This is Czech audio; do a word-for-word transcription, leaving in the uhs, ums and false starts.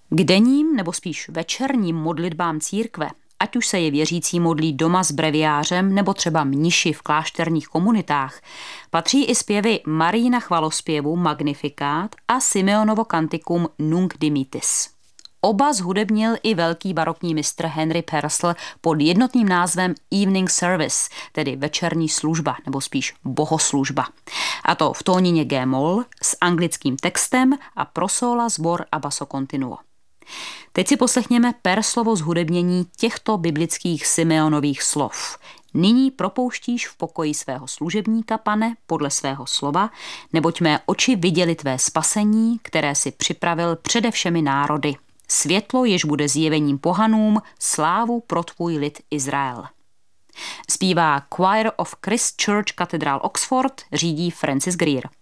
K denním nebo spíš večerním modlitbám církve, ať už se je věřící modlí doma s breviářem nebo třeba mniši v klášterních komunitách, patří i zpěvy Marijina chvalospěvu Magnificat a Simeonovo kantikum Nunc Dimittis. Oba zhudebnil i velký barokní mistr Henry Purcell pod jednotným názvem Evening Service, tedy večerní služba nebo spíš bohoslužba. A to v tónině G-moll s anglickým textem a pro sóla, sbor a basso continuo. Teď si poslechněme Purcellovo zhudebnění těchto biblických Simeonových slov. Nyní propouštíš v pokoji svého služebníka, Pane, podle svého slova, neboť mé oči viděly tvé spasení, které si připravil přede všemi národy. Světlo, jež bude zjevením pohanům, slávu pro tvůj lid Izrael. Zpívá Choir of Christ Church Cathedral Oxford, řídí Francis Greer.